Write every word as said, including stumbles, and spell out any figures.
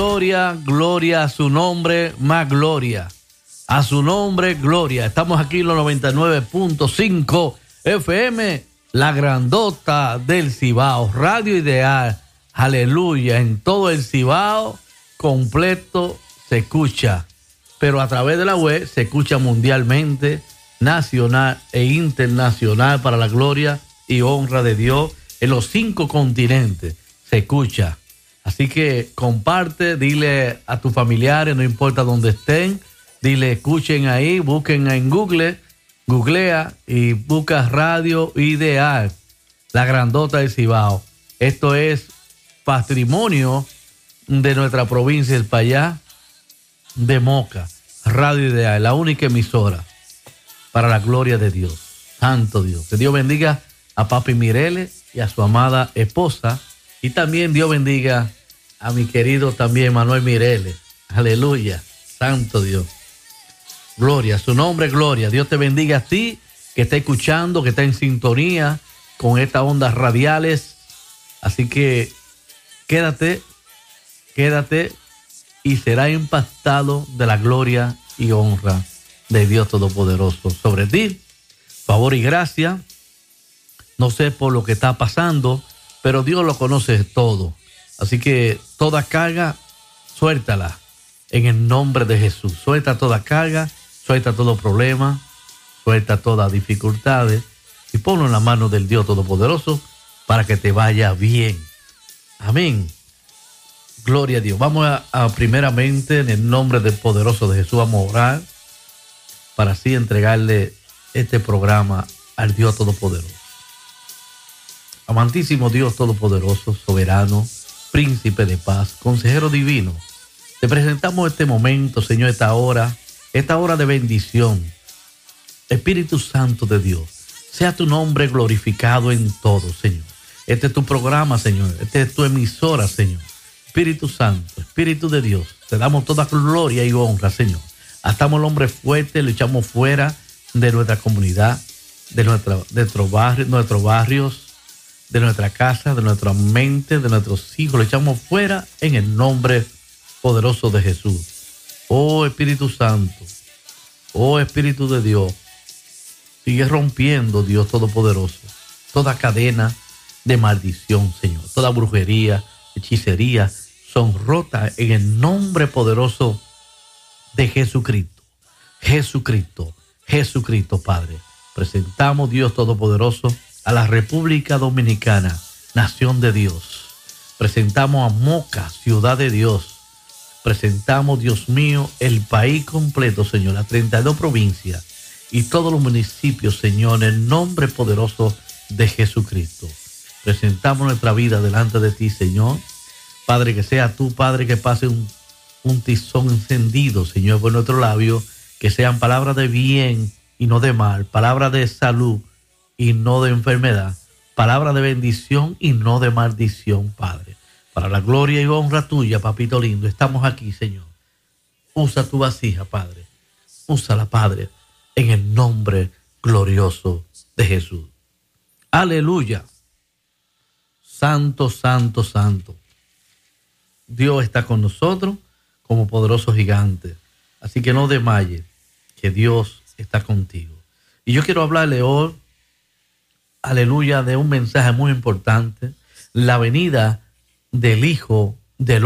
gloria, gloria a su nombre, más gloria. A su nombre, gloria. Estamos aquí en los noventa y nueve punto cinco F M, la grandota del Cibao, Radio Ideal. Aleluya, en todo el Cibao completo se escucha, pero a través de la web se escucha mundialmente, nacional e internacional, para la gloria y honra de Dios. En los cinco continentes se escucha. Así que comparte, dile a tus familiares, no importa dónde estén, dile, escuchen ahí, busquen en Google, googlea y busca Radio Ideal, la grandota del Cibao. Esto es patrimonio de nuestra provincia, el Payá de Moca. Radio Ideal, la única emisora para la gloria de Dios. Santo Dios. Que Dios bendiga a Papi Mireles y a su amada esposa. Y también Dios bendiga a mi querido también Manuel Mireles. Aleluya. Santo Dios. Gloria. Su nombre es gloria. Dios te bendiga a ti que está escuchando, que está en sintonía con estas ondas radiales. Así que quédate, quédate y será impactado de la gloria y honra de Dios Todopoderoso sobre ti. Favor y gracia. No sé por lo que está pasando, pero Dios lo conoce todo. Así que toda carga, suéltala en el nombre de Jesús. Suelta toda carga, suelta todo problema, suelta todas dificultades y ponlo en la mano del Dios Todopoderoso para que te vaya bien. Amén. Gloria a Dios. Vamos a, a primeramente, en el nombre del poderoso de Jesús, vamos a orar para así entregarle este programa al Dios Todopoderoso. Amantísimo Dios Todopoderoso, soberano, príncipe de paz, consejero divino, te presentamos este momento, Señor, esta hora, esta hora de bendición. Espíritu Santo de Dios, sea tu nombre glorificado en todo, Señor. Este es tu programa, Señor. Este es tu emisora, Señor. Espíritu Santo, Espíritu de Dios, te damos toda gloria y honra, Señor. Atamos al hombre fuerte, lo echamos fuera de nuestra comunidad, de, nuestra, de nuestro barrio, nuestros barrios, de nuestra casa, de nuestra mente, de nuestros hijos. Lo echamos fuera en el nombre poderoso de Jesús. Oh Espíritu Santo, oh Espíritu de Dios, sigue rompiendo, Dios Todopoderoso, toda cadena de maldición, Señor. Toda brujería, hechicería son rotas en el nombre poderoso de Jesucristo. Jesucristo, Jesucristo, Padre. Presentamos, Dios Todopoderoso, a la República Dominicana, nación de Dios. Presentamos a Moca, ciudad de Dios. Presentamos, Dios mío, el país completo, Señor, las treinta y dos provincias y todos los municipios, Señor, en el nombre poderoso de Jesucristo. Presentamos nuestra vida delante de ti, Señor. Padre, que sea tú, Padre, que pase un, un tizón encendido, Señor, por nuestro labio, que sean palabras de bien y no de mal, palabras de salud y no de enfermedad, palabra de bendición y no de maldición, Padre. Para la gloria y honra tuya, papito lindo, estamos aquí, Señor. Usa tu vasija, Padre. Úsala, Padre, en el nombre glorioso de Jesús. Aleluya. Santo, santo, santo. Dios está con nosotros como poderoso gigante. Así que no desmayes, que Dios está contigo. Y yo quiero hablarle hoy, aleluya, de un mensaje muy importante, la venida del Hijo del Hombre.